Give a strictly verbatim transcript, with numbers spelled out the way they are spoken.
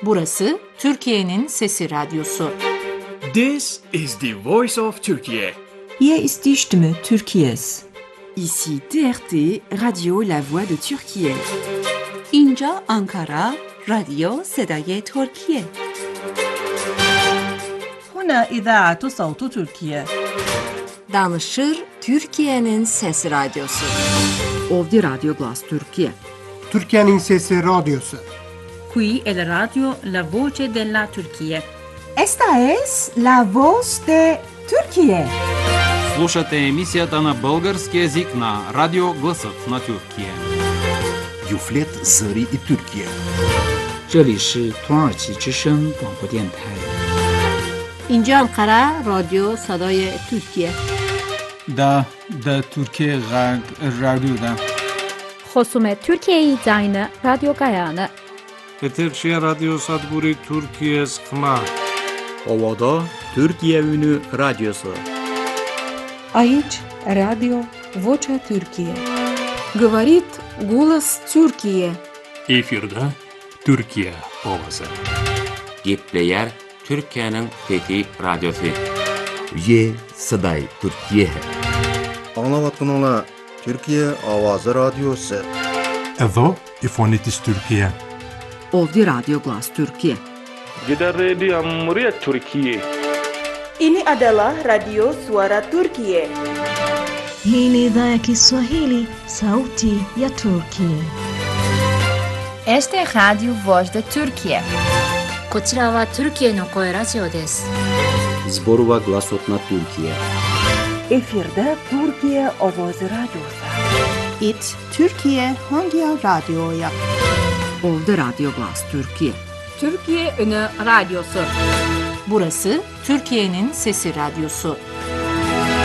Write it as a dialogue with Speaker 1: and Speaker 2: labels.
Speaker 1: Burası Türkiye'nin Sesi Radyosu.
Speaker 2: This is the voice of Turkey.
Speaker 3: Hier ist die Stimme Türkiye's.
Speaker 4: Ici T R T, Radio La Voix de Türkiye.
Speaker 5: اینجا آنکارا، رادیو صدای ترکیه.
Speaker 6: هنا إذاعة صوت تركيا.
Speaker 1: Danışır Türkiye'nin Sesi Radyosu.
Speaker 4: Ovdje Radio Glas Türkiye.
Speaker 7: Türkiye'nin Sesi Radyosu.
Speaker 6: Qui è la radio La Voce della Turchia.
Speaker 3: Esta es la voz de Türkiye.
Speaker 8: Слушате емисията на български език на Радио Гласът на Türkiye.
Speaker 9: Юфлет Зари и Türkiye.
Speaker 10: 这里是土耳其之声广播电台。
Speaker 1: اینجا انقره رادیو صدای ترکیه.
Speaker 11: دا دا Türkiye Radyo'da.
Speaker 12: Xosumet Türkiye'yi dayını Radyo Gayanı.
Speaker 13: Eterşehir Radyo Sadguri Türkiye Skma.
Speaker 14: Ovada Türkiye Ünü Radyosu.
Speaker 15: Aici Radio Vocea Türkiye.
Speaker 16: Говорит голос Türkiye.
Speaker 17: Efirde Türkiye Ovası.
Speaker 18: Gepleyer Türkiye'nin Fethi Radyosu.
Speaker 9: Ye Saday Türkiye.
Speaker 19: Anlavatınla Türkiye Avazı Radyosu.
Speaker 20: Evo İfonitis Türkiye.
Speaker 4: Ovdje Radio Glas Türkiye.
Speaker 13: Gider Radio Muryat Türkiye.
Speaker 21: Ini adalah Radio Suara Turkiye.
Speaker 22: Hii ni idhaa ya Kiswahili, sauti ya Turkiye.
Speaker 23: Este es Radio Voz de Türkiye.
Speaker 24: こちらはトルキエの声ラジオです。
Speaker 14: Zborova Glasot na Türkiye.
Speaker 21: Efirde Türkiye Avazı Radyosu.
Speaker 5: It Türkiye hangi radyoya?
Speaker 4: Ovdje Radio Glas Türkiye.
Speaker 1: Türkiye Ünü Radyosu. Burası Türkiye'nin Sesi Radyosu.